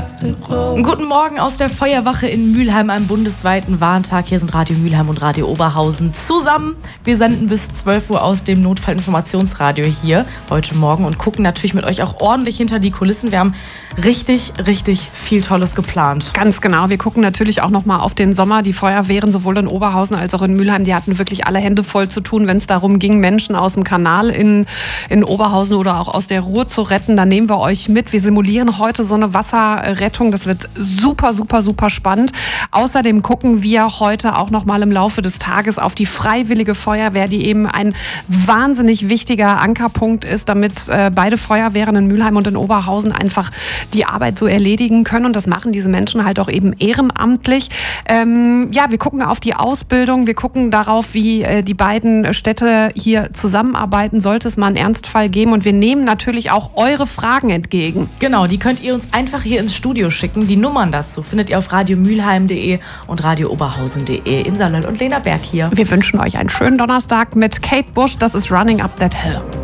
Guten Morgen aus der Feuerwache in Mülheim, einem bundesweiten Warntag. Hier sind Radio Mülheim und Radio Oberhausen zusammen. Wir senden bis 12 Uhr aus dem Notfallinformationsradio hier heute Morgen und gucken natürlich mit euch auch ordentlich hinter die Kulissen. Wir haben richtig viel Tolles geplant. Ganz genau. Wir gucken natürlich auch noch mal auf den Sommer. Die Feuerwehren sowohl in Oberhausen als auch in Mülheim, die hatten wirklich alle Hände voll zu tun, wenn es darum ging, Menschen aus dem Kanal in Oberhausen oder auch aus der Ruhr zu retten. Da nehmen wir euch mit. Wir simulieren heute so eine Wasserrettung. Das wird super spannend. Außerdem gucken wir heute auch noch mal im Laufe des Tages auf die Freiwillige Feuerwehr, die eben ein wahnsinnig wichtiger Ankerpunkt ist, damit beide Feuerwehren in Mülheim und in Oberhausen einfach die Arbeit so erledigen können. Und das machen diese Menschen halt auch eben ehrenamtlich. Wir gucken auf die Ausbildung. Wir gucken darauf, wie die beiden Städte hier zusammenarbeiten, sollte es mal einen Ernstfall geben. Und wir nehmen natürlich auch eure Fragen entgegen. Genau, die könnt ihr uns einfach hier ins Studio schicken. Die Nummern dazu findet ihr auf radiomülheim.de und radiooberhausen.de. Insa Löll und Lena Berg hier. Wir wünschen euch einen schönen Donnerstag mit Kate Bush. Das ist Running Up That Hill.